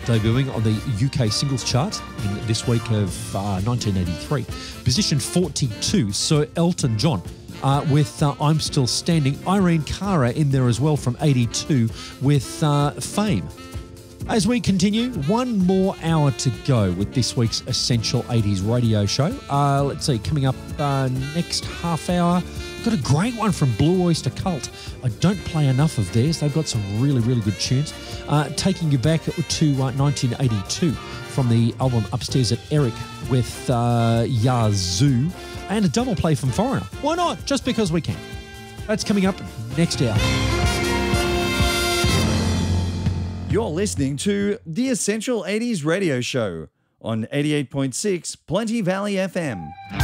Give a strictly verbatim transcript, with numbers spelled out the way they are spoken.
debuting on the U K singles chart in this week of uh, nineteen eighty-three. Position forty-two, Sir Elton John. Uh, with uh, I'm Still Standing. Irene Cara in there as well from eighty-two with uh, Fame. As we continue, one more hour to go with this week's Essential eighties radio show. Uh, let's see, coming up uh, next half hour, got a great one from Blue Oyster Cult. I don't play enough of theirs. They've got some really, really good tunes. Uh, taking you back to uh, nineteen eighty-two from the album Upstairs at Eric with uh, Yazoo, and a double play from Foreigner. Why not? Just because we can. That's coming up next hour. You're listening to the Essential eighties Radio Show on eighty-eight point six Plenty Valley F M.